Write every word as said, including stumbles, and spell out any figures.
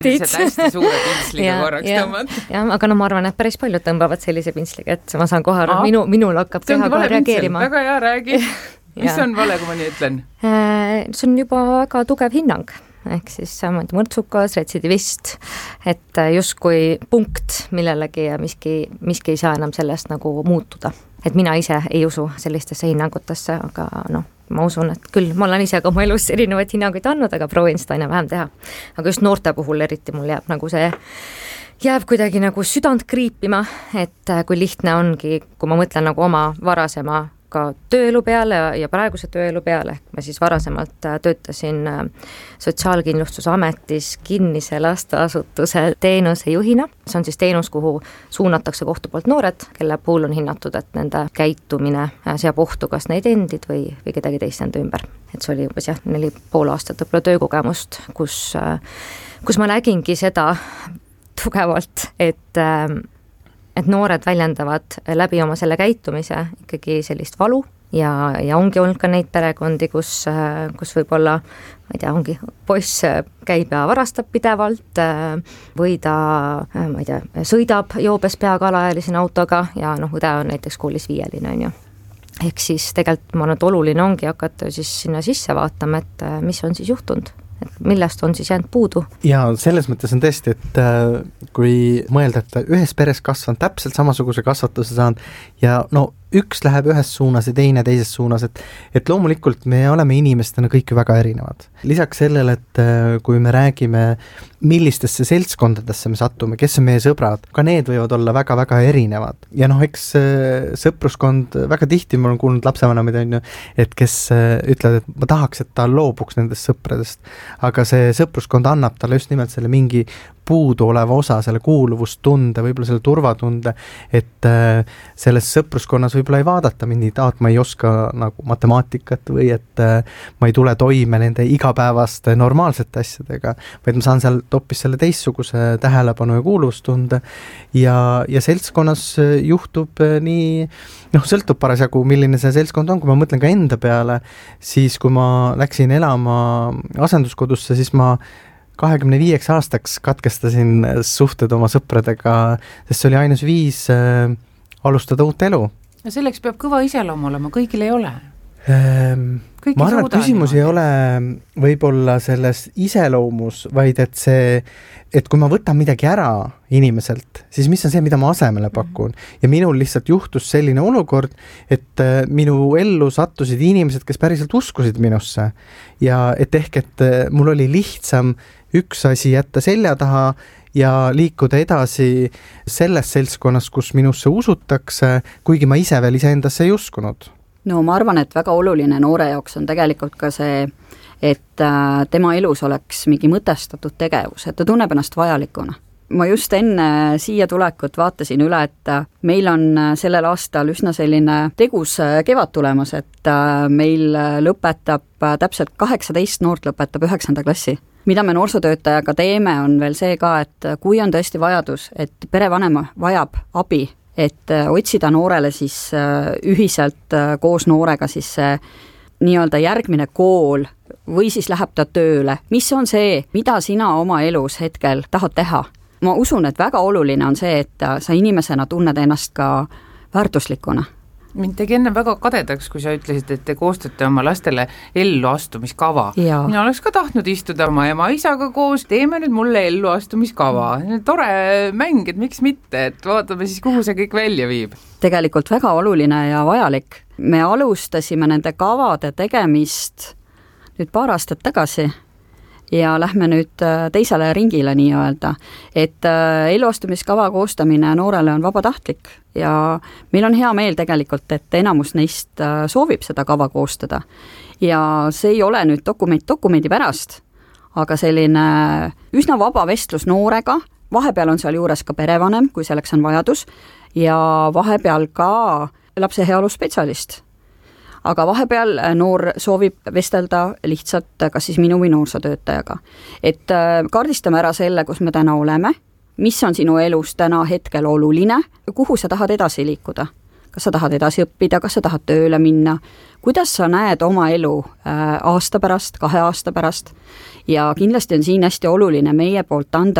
lihtsalt hästi suure pintsliga korraks tõmbad. Ja, aga no ma arvan, et päris paljud tõmbavad sellise pintsliga, et ma saan kohe aru, minu, minul hakkab see keha kohe reageerima. Väga hea, räägi. Mis on vale, kui ma nii ütlen? See on juba väga tugev hinnang. Ehk siis mõrtsukas, retsidivist, et justkui punkt millelegi ja miski, miski ei saa enam sellest nagu muutuda. Et mina ise ei usu sellistesse hinnangutesse, aga noh, ma usun, et küll ma olen ise ka oma elus erinevaid hinnanguid andnud, aga proovin seda aina vähem teha. Aga just noorte puhul eriti mul jääb nagu see jääb kuidagi nagu südant kriipima, et kui lihtne ongi, kui ma mõtlen nagu oma varasema ka tööelu peale ja praeguse tööelu peale, ehk ma siis varasemalt töötasin Sotsiaalkindlustusametis kinnise lasteasutuse teenuse juhina. See on siis teenus, kuhu suunatakse kohtu poolt noored, kelle puhul on hinnatud, et nende käitumine seab ohtu kas neid endid või, või kedagi teist enda ümber. Et see oli umbes jah, neli pool aastat õpla töökogemust, kus, kus ma nägingi seda tugevalt, et et noored väljendavad läbi oma selle käitumise ikkagi sellist valu ja, ja ongi olnud ka neid perekondi, kus, kus võib-olla, ma ei tea, ongi poiss käib ja varastab pidevalt või ta, ma ei tea, sõidab joobes peaga alaealisena autoga ja noh, õde on näiteks koolis viieline, on ju. Ehk siis tegelikult ma nüüd oluline ongi hakata siis sinna sisse vaatama, et mis on siis juhtunud. Et millest on siis jäänud puudu. Ja selles mõttes on tõesti, et kui mõelda, et ühes peres kasvan täpselt samasuguse kasvatuse saanud ja no üks läheb ühes suunas ja teine teises suunas, et, et loomulikult me oleme inimestena kõik väga erinevad. Lisaks sellele, et kui me räägime, millistesse seltskondadesse me sattume, kes on meie sõbrad, ka need võivad olla väga-väga erinevad. Ja noh, eks sõpruskond, väga tihti ma olen kuulnud lapsevanemaid, on ju, et kes ütlevad, et ma tahaks, et ta loobuks nendest sõpradest, aga see sõpruskond annab talle just nimelt selle mingi puudu oleva osa, selle kuuluvustunde, võib-olla selle turvatunde, et selles sõpruskonnas võib-olla ei vaadata mind, et ma ei oska nagu matemaatikat või et ma ei tule toime nende igapäevaste normaalsete asjadega, vaid ma saan seal hoopis selle teistsuguse tähelepanu ja kuuluvustunde ja, ja seltskonnas juhtub nii, noh, sõltub parasjagu, milline see seltskond on, kui ma mõtlen ka enda peale, siis kui ma läksin elama asenduskodusse, siis ma kahekümne viieks aastaks katkestasin suhted oma sõpradega, sest see oli ainus viis äh, alustada uut elu. Ja selleks peab kõva iseloom olema, kõigil ei ole. Ähm, ma arvan, et küsimus ei ole võib-olla selles iseloomus, vaid et see, et kui ma võtan midagi ära inimeselt, siis mis on see, mida ma asemele pakun. Ja minul lihtsalt juhtus selline olukord, et minu ellu sattusid inimesed, kes päriselt uskusid minusse. Ja et ehk, et mul oli lihtsam üks asi jätta selja taha ja liikuda edasi selles seltskonnas, kus minusse usutakse, kuigi ma ise veel iseendasse ei uskunud. No ma arvan, et väga oluline noore jaoks on tegelikult ka see, et tema elus oleks mingi mõtestatud tegevus, et ta tunneb ennast vajalikuna. Ma just enne siia tulekut vaatasin üle, et meil on sellel aastal üsna selline tegus kevad tulemas, et meil lõpetab täpselt kaheksateist noort lõpetab üheksanda klassi. Mida me noorsootöötajaga teeme, on veel see ka, et kui on tõesti vajadus, et perevanema vajab abi, et otsida noorele siis ühiselt koos noorega siis see nii-öelda järgmine kool või siis läheb ta tööle. Mis on see, mida sina oma elus hetkel tahad teha? Ma usun, et väga oluline on see, et sa inimesena tunned ennast ka väärtuslikuna. Mind tegi enne väga kadedaks, kui sa ütlesid, et te koostate oma lastele elluastumiskava. Ja. Mina oleks ka tahtnud istuda oma ema isaga koos, teeme nüüd mulle elluastumiskava. Tore mäng, et miks mitte, et vaatame siis, kuhu see kõik välja viib. Tegelikult väga oluline ja vajalik. Me alustasime nende kavade tegemist nüüd paar aastat tagasi ja lähme nüüd teisele ringile nii-öelda, et elluastumiskava koostamine noorele on vabatahtlik ja meil on hea meel tegelikult, et enamus neist soovib seda kava koostada ja see ei ole nüüd dokument dokumendi pärast, aga selline üsna vaba vestlus noorega, vahepeal on seal juures ka perevanem, kui selleks on vajadus ja vahepeal ka lapse heaolu spetsialist. Aga vahepeal noor soovib vestelda lihtsalt kas siis minu või noorsootöötajaga. Et kaardistame ära selle, kus me täna oleme, mis on sinu elus täna hetkel oluline, kuhu sa tahad edasi liikuda. kas sa tahad edasi õppida, kas sa tahad tööle minna, kuidas sa näed oma elu aasta pärast, kahe aasta pärast ja kindlasti on siin hästi oluline meie poolt anda